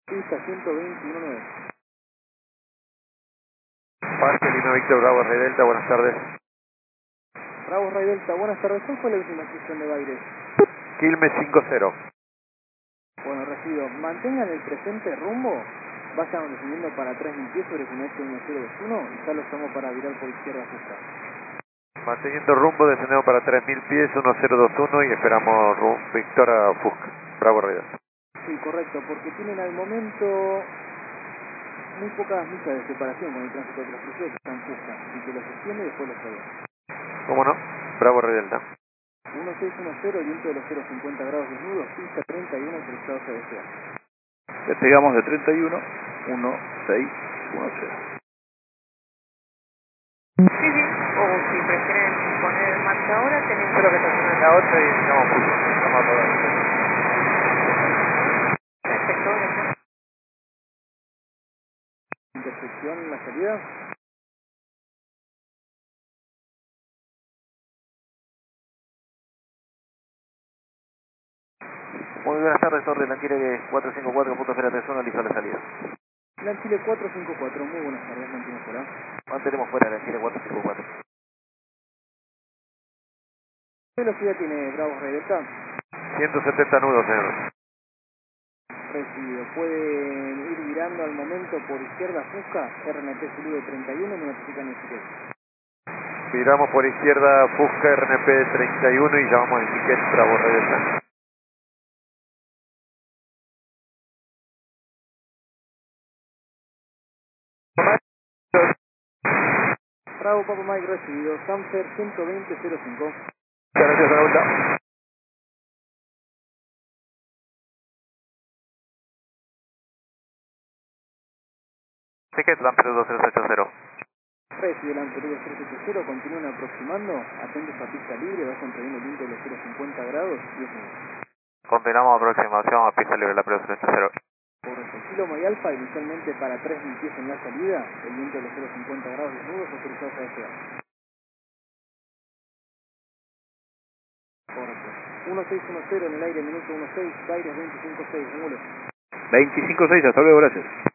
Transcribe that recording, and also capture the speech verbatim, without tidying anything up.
Pista ciento veintiuno nueve. Parque Lino Víctor Bravo Rey Delta, buenas tardes. Bravo Ray Delta, buenas tardes. ¿Cuál fue la última instrucción de Baires? Quilmes cinco cero. Bueno, recibido. Mantengan el presente rumbo. Vayan definiendo para tres mil pies sobre Q S uno cero dos uno y ya los tomo para virar por izquierda justa. Manteniendo rumbo, descendemos para tres mil pies, uno cero dos uno y esperamos ru- Víctor a Fusca. Bravo Rey Delta. Sí, correcto, porque tienen al momento muy pocas millas de separación con el tránsito de los cruceros que están Fusca, y que los extiende y después los trae. ¿Cómo no? Bravo Rey Delta. uno seis uno cero, viento de los cero cincuenta grados desnudos, pista treinta y uno, cruzado se desea. Despegamos de treinta y uno, uno seis uno cero. Sí, sí, o si prefieren poner marcha ahora, tenemos... Espero que estacionen en la otra y estamos Fusca. Estamos a todas. Perfecto, gracias. Intersección, la salida. Muy buenas tardes, orden Lanchile cuatro cinco cuatro, punto cero tres uno, listo la salida. Lanchile cuatro cinco cuatro, muy buenas tardes, mantenemos fuera. Mantenemos fuera Lanchile cuatro cinco cuatro. ¿Qué velocidad tiene Bravo Ray Delta? ciento setenta nudos, señor. Recibido. Pueden ir virando al momento por izquierda Fusca, R N P Zulu de treinta y uno, me notifican el ticket. Viramos por izquierda Fusca R N P treinta y uno y llamamos el ticket Bravo Rey Delta. Bravo Papa Mike recibido, Sanfer ciento veinte cero cinco. Muchas gracias, Bravo Delta. Ticket Lampedusa dos tres ocho cero. Recibido el Lampedusa tres ocho cero, continúen aproximando, atentos a pista libre, vayan trayendo el viento de los cero cincuenta grados, diez minutos. Continuamos aproximación a pista libre Lampedusa tres ocho cero. Correcto, Kilo y Alfa inicialmente para tres mil pies en la salida, el viento de los cero cincuenta grados desnudos, autorizados a despegar. Correcto. uno seis uno cero en el aire, minuto uno seis, Baires veinticinco seis, Angulo. veinticinco seis, hasta luego, gracias.